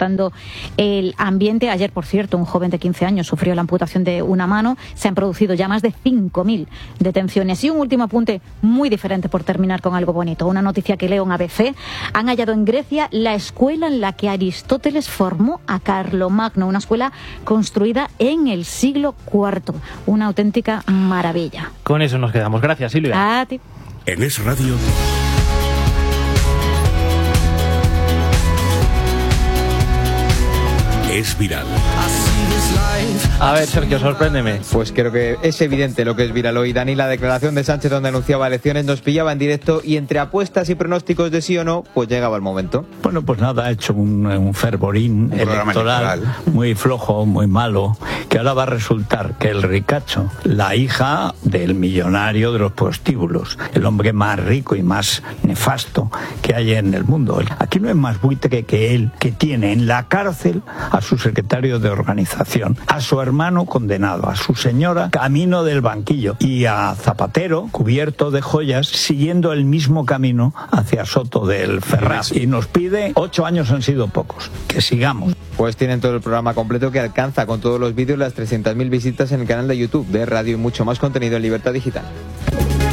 calentando el ambiente. Ayer, por cierto, un joven de 15 años sufrió la amputación de una mano. Se han producido ya más de 5.000 detenciones. Y un último apunte muy diferente, por terminar con algo bonito. Una noticia que leo en ABC. Han hallado en Grecia la escuela en la que Aristóteles formó a Carlomagno, una escuela construida en el siglo IV. Una auténtica maravilla. Con eso nos quedamos. Gracias, Silvia. A ti. En Es Radio. Es viral. A ver, Sergio, sorpréndeme. Pues creo que es evidente lo que es viral hoy, Dani. La declaración de Sánchez, donde anunciaba elecciones, nos pillaba en directo y entre apuestas y pronósticos de sí o no, pues llegaba el momento. Bueno, pues nada, ha hecho un fervorín electoral muy flojo, muy malo, que ahora va a resultar que el ricacho, la hija del millonario de los prostíbulos, el hombre más rico y más nefasto que hay en el mundo. Aquí no es más buitre que él, que tiene en la cárcel a su secretario de organización, a su hermano condenado, a su señora camino del banquillo y a Zapatero cubierto de joyas siguiendo el mismo camino hacia Soto del Ferraz. Y nos pide 8 años, han sido pocos, que sigamos. Pues tienen todo el programa completo, que alcanza con todos los vídeos las 300.000 visitas en el canal de YouTube de Radio y mucho más contenido en Libertad Digital.